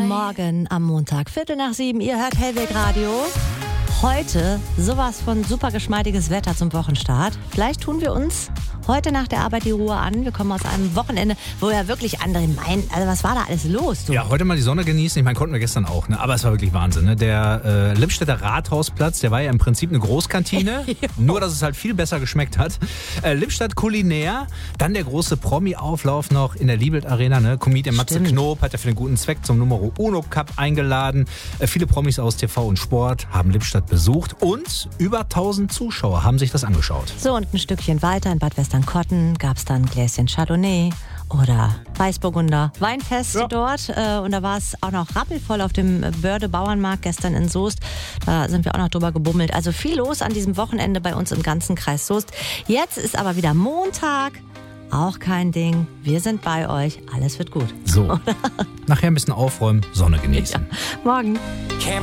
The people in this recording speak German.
Morgen am Montag, 6:15. Ihr hört Hellweg Radio. Heute sowas von super geschmeidiges Wetter zum Wochenstart. Vielleicht tun wir uns heute nach der Arbeit die Ruhe an. Wir kommen aus einem Wochenende, wo ja wirklich andere meinen, also was war da alles los? Du? Ja, heute mal die Sonne genießen. Ich meine, konnten wir gestern auch, ne? Aber es war wirklich Wahnsinn. Ne? Der Lippstädter Rathausplatz, der war ja im Prinzip eine Großkantine, nur dass es halt viel besser geschmeckt hat. Lippstadt kulinär, dann der große Promi-Auflauf noch in der Liebelt Arena. Ne? Comedian Matze Knob hat ja für den guten Zweck zum Numero Uno Cup eingeladen. Viele Promis aus TV und Sport haben Lippstadt besucht und über 1000 Zuschauer haben sich das angeschaut. So, und ein Stückchen weiter in Bad Westernkotten gab es dann ein Gläschen Chardonnay oder Weißburgunder Weinfest dort. Und da war es auch noch rappelvoll auf dem Börde Bauernmarkt gestern in Soest. Da sind wir auch noch drüber gebummelt. Also viel los an diesem Wochenende bei uns im ganzen Kreis Soest. Jetzt ist aber wieder Montag. Auch kein Ding. Wir sind bei euch. Alles wird gut. So, nachher ein bisschen aufräumen, Sonne genießen. Ja. Morgen.